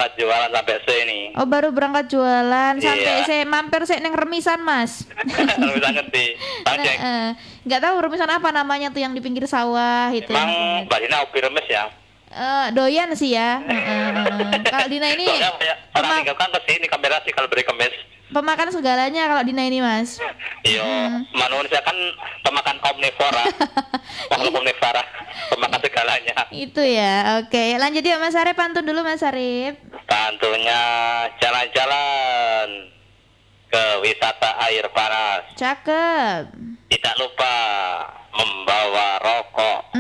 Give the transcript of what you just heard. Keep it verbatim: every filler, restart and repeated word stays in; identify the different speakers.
Speaker 1: berangkat jualan sampai sini.
Speaker 2: Oh, baru berangkat jualan sampai
Speaker 1: Iya.
Speaker 2: saya mampir saya neng remisan, Mas.
Speaker 1: Bisa ngerti.
Speaker 2: Nah,
Speaker 1: Bajeng.
Speaker 2: eh, nggak tahu remisan apa namanya tuh yang di pinggir sawah itu.
Speaker 1: Emang Mbak Dina hobi remes ya?
Speaker 2: Eh, doyan sih ya. Eh, eh, eh. Kalau Dina ini
Speaker 1: Soalnya banyak orang
Speaker 2: pema-
Speaker 1: tinggalkan ke sini kamera sih kalau beri kemis.
Speaker 2: pemakan segalanya kalau Dina ini, Mas.
Speaker 1: Iya, manusia kan pemakan omnivora. Makhluk omnivora, pemakan segalanya.
Speaker 2: Itu ya. Oke, lanjut yuk Mas Arif, pantun dulu Mas Arif.
Speaker 1: Tentunya jalan-jalan ke wisata air panas.
Speaker 2: Cakep.
Speaker 1: Tidak lupa membawa rokok.